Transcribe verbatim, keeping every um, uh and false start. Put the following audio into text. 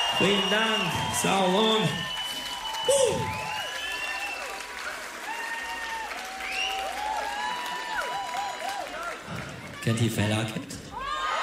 Vielen Dank, Sauron. Uh. Kennt ihr Fella Cat?